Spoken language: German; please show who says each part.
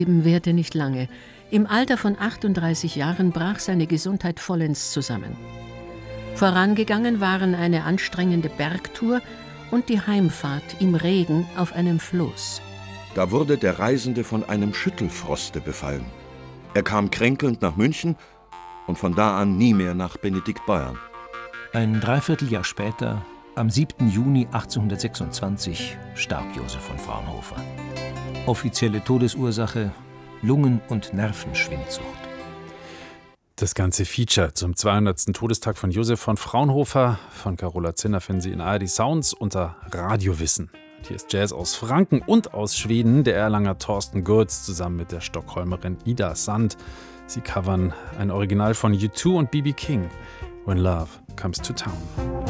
Speaker 1: Leben währte nicht lange. Im Alter von 38 Jahren brach seine Gesundheit vollends zusammen. Vorangegangen waren eine anstrengende Bergtour und die Heimfahrt im Regen auf einem Floß.
Speaker 2: Da wurde der Reisende von einem Schüttelfroste befallen. Er kam kränkelnd nach München und von da an nie mehr nach Benediktbeuern.
Speaker 3: Ein Dreivierteljahr später, am 7. Juni 1826, starb Josef von Fraunhofer. Offizielle Todesursache: Lungen- und Nervenschwindsucht.
Speaker 4: Das ganze Feature zum 200. Todestag von Josef von Fraunhofer von Carola Zinner finden Sie in ARD Sounds unter Radiowissen. Hier ist Jazz aus Franken und aus Schweden, der Erlanger Thorsten Gurz zusammen mit der Stockholmerin Ida Sand. Sie covern ein Original von U2 und B.B. King, When Love Comes to Town.